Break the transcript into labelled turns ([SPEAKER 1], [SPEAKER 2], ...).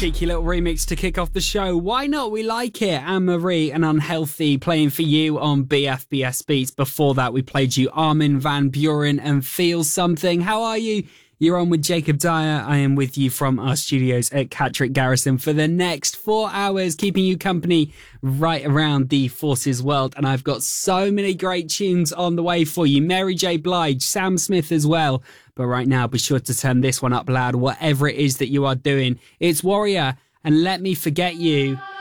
[SPEAKER 1] Cheeky little remix to kick off the show. Why not? We like it. Anne-Marie and Unhealthy playing for you on BFBS Beats. Before that, we played you Armin van Buuren and Feel Something. How are you? You're on with Jacob Dyer. I am with you from our studios at Catterick Garrison for the next 4 hours, keeping you company right around the Forces world. And I've got so many great tunes on the way for you. Mary J. Blige, Sam Smith as well. But right now, be sure to turn this one up loud, whatever it is that you are doing. It's Warrior and Let Me Forget You.